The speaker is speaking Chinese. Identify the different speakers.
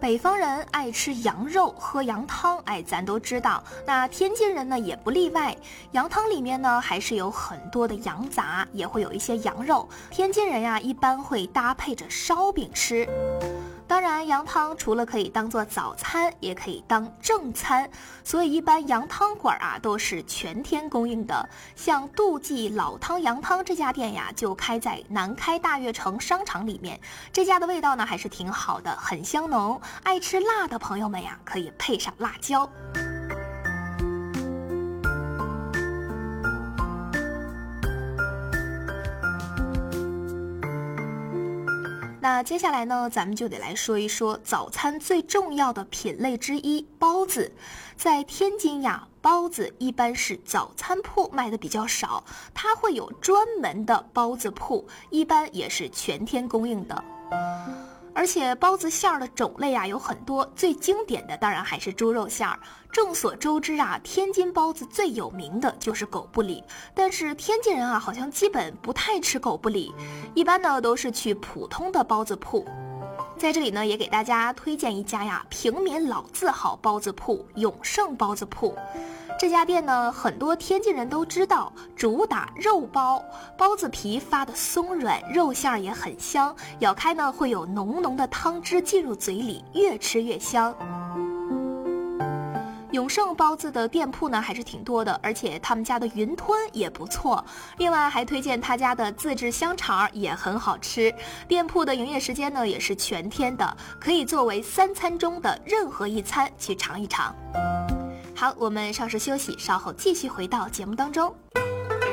Speaker 1: 北方人爱吃羊肉，喝羊汤，咱都知道。那天津人呢也不例外，羊汤里面呢还是有很多的羊杂，也会有一些羊肉。天津人呀一般会搭配着烧饼吃。当然，羊汤除了可以当做早餐，也可以当正餐，所以一般羊汤馆都是全天供应的。像杜记老汤羊汤这家店呀，就开在南开大悦城商场里面。这家的味道呢还是挺好的，很香浓。爱吃辣的朋友们呀，可以配上辣椒。那接下来呢，咱们就得来说一说早餐最重要的品类之一——包子。在天津呀，包子一般是早餐铺卖的比较少，它会有专门的包子铺，一般也是全天供应的。而且包子馅儿的种类有很多，最经典的当然还是猪肉馅儿。众所周知天津包子最有名的就是狗不理，但是天津人好像基本不太吃狗不理，一般呢都是去普通的包子铺。在这里呢，也给大家推荐一家平民老字号包子铺——永盛包子铺。这家店呢，很多天津人都知道，主打肉包，包子皮发的松软，肉馅儿也很香，咬开呢会有浓浓的汤汁进入嘴里，越吃越香。永盛包子的店铺呢还是挺多的，而且他们家的云吞也不错，另外还推荐他家的自制香肠也很好吃。店铺的营业时间呢也是全天的，可以作为3餐中的任何一餐去尝一尝。好，我们稍事休息，稍后继续回到节目当中。